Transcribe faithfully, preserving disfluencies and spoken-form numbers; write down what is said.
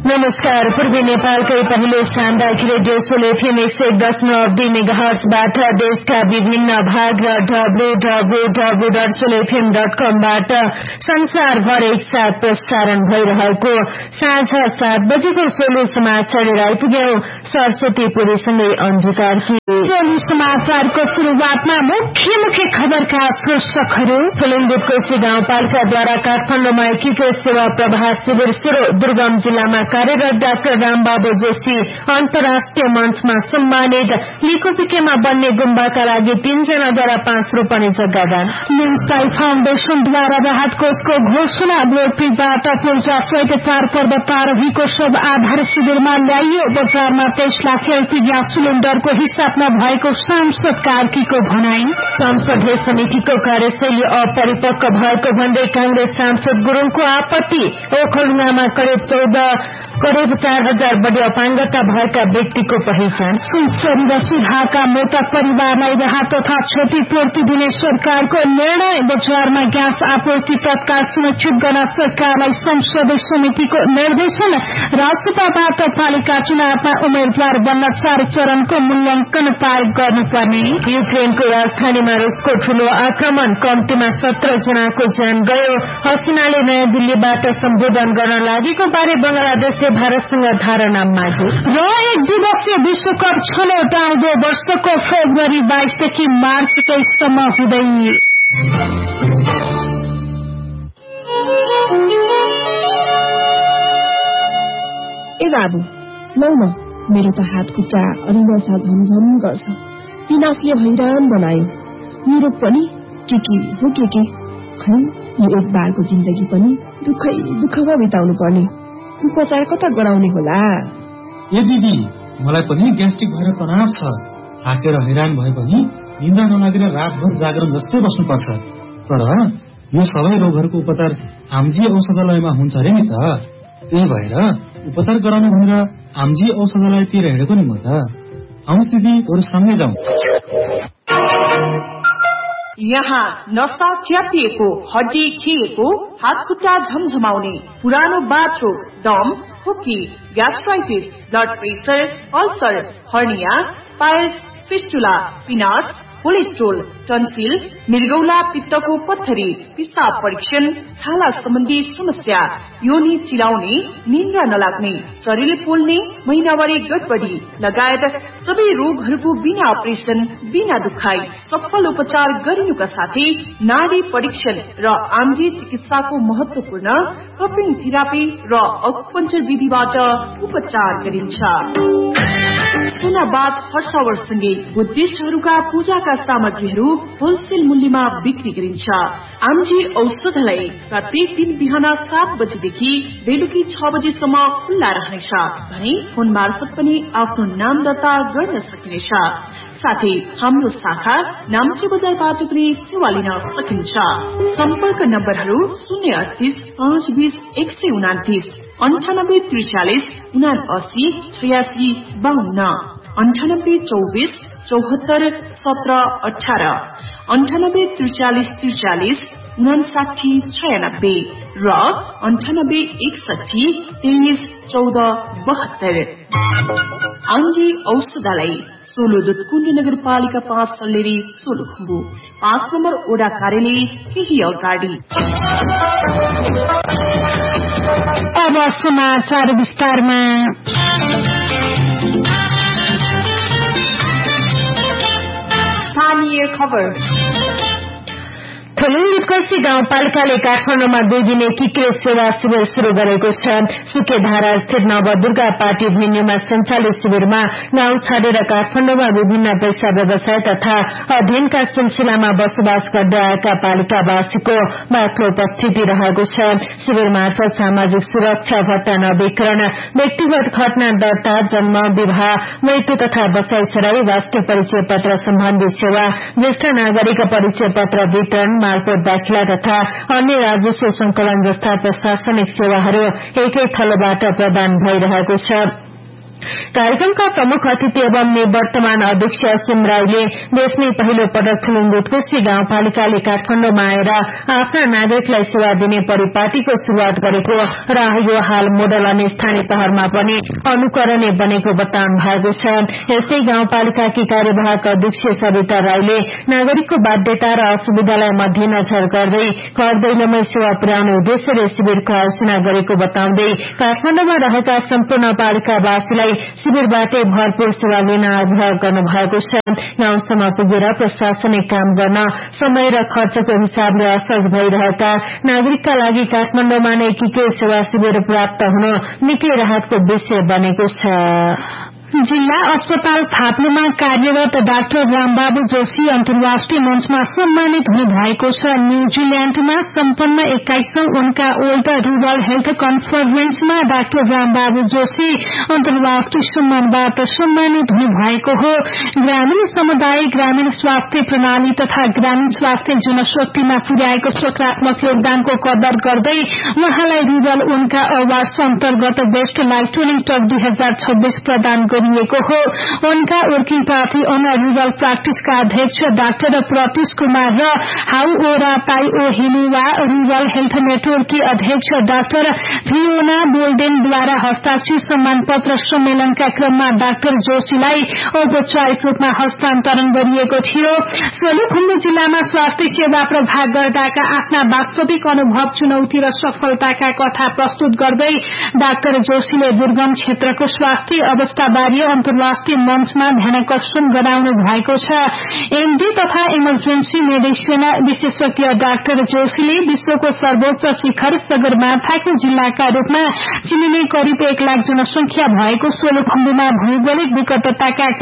नमस्कार। पूर्वी नेपालकै पहिलो सामुदायिक रेडियो सोल एफएम एक सय दशमलव दुई मेगाहर्जबाट देशका विभिन्न भाग र W W W dot sole FM dot कमबाट संसारभर एकसाथ प्रसारण भइरहेको साँझ सात बजेको सोलु समाचार लिएर आइपुग्यौं। सरस्वती पुरीसँगै अन्जु कार्की। सोलु समाचारको शुरूआतमा मुख्य मुख्य खबरका शीर्षकहरू। फुलुङकोशी गाउँपालिकाद्वारा काठमाडौँमा एकीकृत सेवा प्रवाह शिविर सुरु। दुर्गम जिल्लामा कार्यरत डाक्टर रामबाबु जोशी अन्तर्राष्ट्रिय मञ्चमा सम्मानित। लिकोपिकेमा बन्ने गुम्बाका लागि तीनजनाद्वारा पाँच रूपैयाँ जग्गा दान। न्यू स्काई फाउन्डेशनद्वारा राहत कोषको घोषणा। ब्लोडपिबाट पूर्जा सहित चार पर्वतारोहीको शव आधार शिविरमा ल्याइयो। बजारमा तेइस लाख एलपी ग्यास सिलिण्डरको हिसाब नभएको सांसद कार्कीको भनाई। संसदीय समितिको कार्यशैली अपरिपक्व भएको भन्दै कांग्रेस सांसद गुरूङको आपत्ति। ओखलढुङ्गामा करिब चौध करिब चार हजार बढ़ी अपाङ्गता भएका व्यक्तिको पहिचान। सुनसरी र सुधाका मृतक परिवारलाई राहत तथा क्षतिपूर्ति दिने सरकारको निर्णय। बजारमा ग्यास आपूर्ति तत्काल सुनिश्चित गर्न सरकारलाई संसदीय समितिको निर्देशन। राष्ट्रपतिबाट पालिका चुनावमा उम्मेद्वार बन्न चार चरणको मूल्याङ्कन पार गर्नुपर्ने। युक्रेनको राजधानीमा रुसको ठूलो आक्रमण। कम्तीमा सत्र जनाको ज्यान गयो। हसिनाले नयाँ दिल्लीबाट सम्बोधन गर्न लागेको बारे बंगलादेशले भारतसँग धारणा माग्यो। र एक दिवसीय विश्वकप छनौट आउँदो वर्षको फेब्रुअरी बाइसदेखि मार्च तेइससम्म हुँदै। ए बाबु लौ न, मेरो त हात खुट्टा अनि नसा झमझम गर्छ। पिनासले हैरान बनायो। मेरो पनि के के हो के के खै यो एक बारको जिन्दगी पनि दुःखै दुःखमा बिताउनु पर्ने। उपचार कता गराउने होला? ए दिदी, मलाई पनि ग्यास्ट्रिक भएर तनाव छ। थाकेर हैरान भए पनि निन्द्रा नलागेर रातभर जागरण जस्तै बस्नुपर्छ। तर यो सबै रोगहरूको उपचार आमजी औषधालयमा हुन्छ अरे नि त। त्यही भएर उपचार गराउनु भनेर आमजी औषधालयतिर हिँडेको नि म त। आउनुहोस् दिदी, बरु सँगै जाउँ। यहाँ नसा च्यापिएको, हड्डी खिएको, हात खुट्टा झमझमाउने, पुरानो बाथरूम, दम, खोकी, gastritis, blood pressure, ulcer, hernia, piles, fistula, पिनास, cholesterol, tonsil, मृगौला पित्तको पत्थरी, पिसाब परीक्षण, छाला सम्बन्धी समस्या, योनि चिलाउने, निन्द्रा नलाग्ने, शरीर पोल्ने, महिनावारी गडबडी लगायत सबै रोगहरूको बिना अपरेसन, बिना दुखाई सफल उपचार गरिनुका साथै नाडी परीक्षण र आमजी चिकित्साको महत्वपूर्ण कपिङ थेरापी र अकुपञ्चर विधिबाट उपचार गरिन्छ। सुनाबाद हर्षवर्षसँगै बुद्धिस्टहरूका पूजाका सामग्रीहरू होलसेल मूल्यमा बिक्री गरिन्छ। आमजी औषधालय प्रत्येक दिन बिहान सात बजेदेखि बेलुकी छ बजेसम्म खुल्ला रहनेछ भने फोन मार्फत पनि आफ्नो नाम दर्ता गर्न सकिनेछ। साथै हाम्रो शाखा नाम्चे बजारबाट पनि सेवा लिन सकिन्छ। सम्पर्क नम्बरहरू शून्य अडतिस पाँच बीस एक सय उनातिस, अन्ठानब्बे त्रिचालिस उना अस्सी छयासी बाहन्न, अन्ठानब्बे चौबिस चौहत्तर सत्र अठार, अन्ठानब्बे त्रिचालिस त्रिचालिस उनासाठी छयानब्बे र अन्ठानब्बे एकसठी तेइस चौध बहत्तर। आमजी औषधालय सोलो दुधकुण्ड नगरपालिका पाँच सल्लेरी सोलो खुम्बु, पाँच नम्बर ओडा कार्यालय केही अगाडि। अब समाचार विस्तारमा। स्थानीय खबर। फुलुङकोशी गाउँपालिकाले काठमाडौँमा दुई दिने एकीकृत सेवा शिविर शुरू गरेको छ। सुकेधारा स्थित नवदुर्गा पार्टी भेन्यूमा सञ्चालित शिविरमा गाउँ छाडेर काठमाडौँमा विभिन्न पैसा व्यवसाय तथा अध्ययनका सिलसिलामा बसोबास गर्दै आएका पालिकावासीको बाक्लो उपस्थिति रहेको छ। शिविर मार्फत सामाजिक सुरक्षा भत्ता नवीकरण, व्यक्तिगत घटना दर्ता, जन्म, विवाह, मृत्यु तथा बसाई सराई, राष्ट्रिय परिचय पत्र सम्बन्धी सेवा, ज्येष्ठ नागरिक परिचय पत्र वितरण, मालपोत दाखिला तथा अन्य राजस्व संकलन जस्ता प्रशासनिक सेवाहरू एकै थलोबाट प्रदान भइरहेको छ। कार्यक्रमका प्रमुख अतिथि एवं निवर्तमान अध्यक्ष असीम राईले देशमै पहिलो पटक थुलुङ बुटकोशी गाउँपालिकाले काठमाडौँमा आएर आफ्ना नागरिकलाई सेवा दिने परिपाटीको शुरूआत गरेको र यो हाल मोडल अनि स्थानीय तहरमा पनि अनुकरणीय बनेको बताउनु भएको छ। यस्तै गाउँपालिकाकी कार्यवाहक अध्यक्ष सविता राईले नागरिकको बाध्यता र असुविधालाई मध्यनजर गर्दै घर दैलोमै सेवा पुर्याउने उद्देश्यले शिविरको आयोजना गरेको बताउँदै काठमाडौँमा रहेका सम्पूर्ण पालिकावासीलाई शिविरबाटै भरपूर सेवा लिन आग्रह गर्नु भएको छ। गाउँसम्म पुगेर प्रशासनिक काम गर्न समय र खर्चको हिसाबले असहज भइरहेका नागरिकका लागि काठमाडौँमा नै एकीकृत सेवा शिविर प्राप्त हुन निकै राहतको विषय बनेको छ। जिल्ला अस्पताल थाप्लोमा कार्यरत डाक्टर रामबाबु जोशी अन्तर्राष्ट्रिय मञ्चमा सम्मानित हुनु भएको छ। न्यूजील्याण्डमा सम्पन्न एक्काइसौं उनका old rural health कन्फरेन्समा doctor Rambabu Joshi अन्तर्राष्ट्रिय सम्मानबाट सम्मानित हुनु भएको हो। ग्रामीण समुदाय, ग्रामीण स्वास्थ्य प्रणाली तथा ग्रामीण स्वास्थ्य जनशक्तिमा पुर्याएको सकारात्मक योगदानको कदर गर्दै उहाँलाई रूरल उनका अवार्ड अन्तर्गत बेस्ट लाइफ ट्रेनिङ टक दुई हजार छब्बीस प्रदान गरिएको हो। उनका वर्किङ पार्टी अन रूरल प्र्याक्टिसका अध्यक्ष डाक्टर प्रत्युष कुमार र how aura pie oh हिलुवा rural health नेटवर्ककी अध्यक्ष डाक्टर फियोना बोल्डेनद्वारा हस्ताक्षर सम्मान पत्र सम्मेलनका क्रममा डाक्टर जोशीलाई औपचारिक रूपमा हस्तान्तरण गरिएको थियो। सोलुखुम्बु जिल्लामा स्वास्थ्य सेवा प्रभाग गर्दाका आफ्ना वास्तविक अनुभव, चुनौती र सफलताका कथा प्रस्तुत गर्दै डाक्टर जोशीले दुर्गम क्षेत्रको स्वास्थ्य अवस्थाबारे अन्तर्राष्ट्रिय मञ्चमा ध्यानाकर्षण गराउनु भएको छ। एमडी तथा इमर्जेन्सी मेडिसिन विशेषज्ञ डाक्टर जोशीले विश्वको सर्वोच्च शिखर सगरमाथाको जिल्लाका रूपमा चिनिने करिब एक लाख जनसंख्या भएको सोलुखुम्बुमा भौगोलिक विकटताका